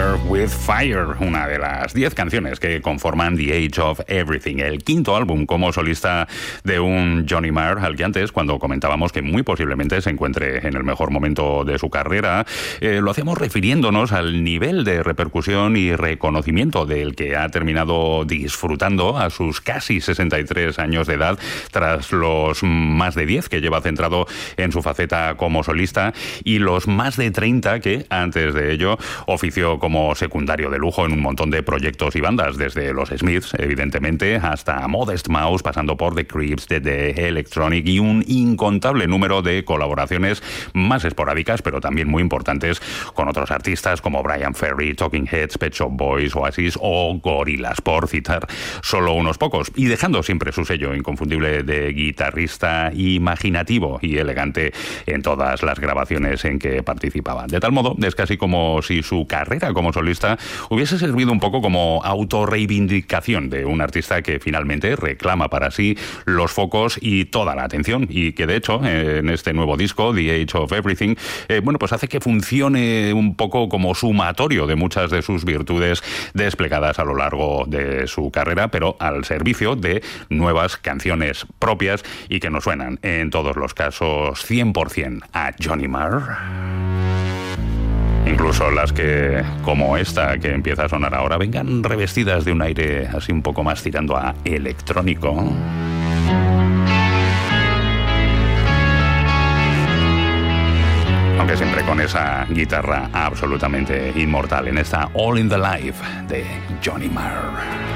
Marr with Fire, una de las 10 canciones que conforman The Age of Everything, el quinto álbum como solista de un Johnny Marr, al que antes, cuando comentábamos que muy posiblemente se encuentre en el mejor momento de su carrera, lo hacemos refiriéndonos al nivel de repercusión y reconocimiento del que ha terminado disfrutando a sus casi 63 años de edad, tras los más de 10 que lleva centrado en su faceta como solista y los más de 30 que, antes de ello, ofició como secundario de lujo en un montón de proyectos y bandas, desde los Smiths, evidentemente, hasta Modest Mouse, pasando por The Creeps, The Electronic y un incontable número de colaboraciones más esporádicas, pero también muy importantes, con otros artistas como Bryan Ferry, Talking Heads, Pet Shop Boys, Oasis o Gorillaz, por citar solo unos pocos, y dejando siempre su sello inconfundible de guitarrista imaginativo y elegante en todas las grabaciones en que participaba. De tal modo, es casi como si su carrera como solista hubiese servido un poco como autorreivindicación de un artista que finalmente reclama para sí los focos y toda la atención, y que de hecho en este nuevo disco, The Age of Everything, pues hace que funcione un poco como sumatorio de muchas de sus virtudes desplegadas a lo largo de su carrera, pero al servicio de nuevas canciones propias y que nos suenan en todos los casos 100% a Johnny Marr. Incluso las que, como esta que empieza a sonar ahora, vengan revestidas de un aire así un poco más tirando a electrónico. Aunque siempre con esa guitarra absolutamente inmortal en esta All in the Life de Johnny Marr.